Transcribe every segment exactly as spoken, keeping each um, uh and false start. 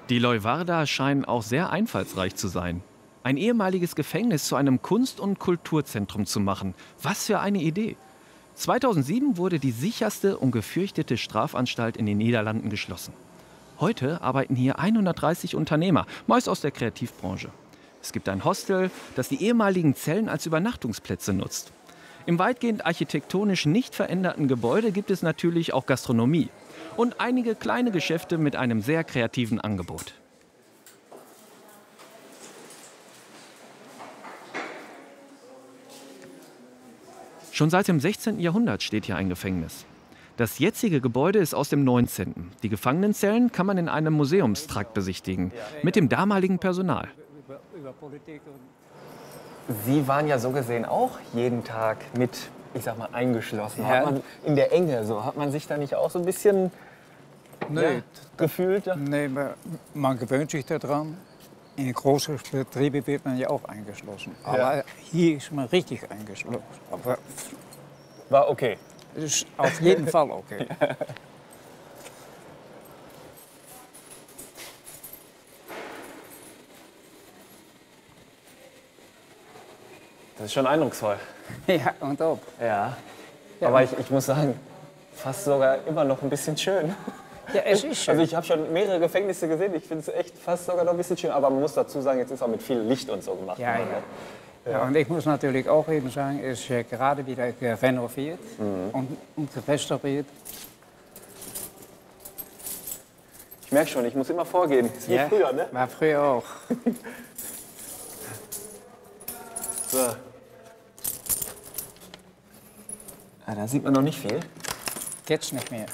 Die Leuwarder scheinen auch sehr einfallsreich zu sein. Ein ehemaliges Gefängnis zu einem Kunst- und Kulturzentrum zu machen. Was für eine Idee! zweitausendsieben wurde die sicherste und gefürchtete Strafanstalt in den Niederlanden geschlossen. Heute arbeiten hier hundertdreißig Unternehmer, meist aus der Kreativbranche. Es gibt ein Hostel, das die ehemaligen Zellen als Übernachtungsplätze nutzt. Im weitgehend architektonisch nicht veränderten Gebäude gibt es natürlich auch Gastronomie und einige kleine Geschäfte mit einem sehr kreativen Angebot. Schon seit dem sechzehnten Jahrhundert steht hier ein Gefängnis. Das jetzige Gebäude ist aus dem neunzehnten. Die Gefangenenzellen kann man in einem Museumstrakt besichtigen, mit dem damaligen Personal. Sie waren ja so gesehen auch jeden Tag mit, ich sag mal, eingeschlossen. Ja. Hat man in der Enge, so hat man sich da nicht auch so ein bisschen Nee, ja, gefühlt? Ja? nee, man- man gewöhnt sich daran. In großen Betrieben wird man ja auch eingeschlossen. Aber hier ist man richtig eingeschlossen. Aber War okay. es ist auf jeden Fall okay. Das ist schon eindrucksvoll. Ja, und ob. Ja. Ja. Aber ich, ich muss sagen, fast sogar immer noch ein bisschen schön. Ja, es ist schön. Also ich habe schon mehrere Gefängnisse gesehen. Ich finde es echt fast sogar noch ein bisschen schön. Aber man muss dazu sagen, jetzt ist auch mit viel Licht und so gemacht. Ja, worden, ja. Ja, und ich muss natürlich auch eben sagen, es ist äh, gerade wieder renoviert und, und restauriert. Ich merke schon, ich muss immer vorgehen. Ist wie Ja, früher, ne? war früher auch. So. Ah, da sieht man noch nicht viel. Jetzt nicht mehr.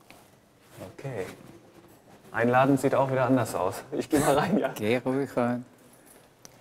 Okay. Einladend sieht auch wieder anders aus. Ich gehe mal rein, ja. Geh ruhig rein.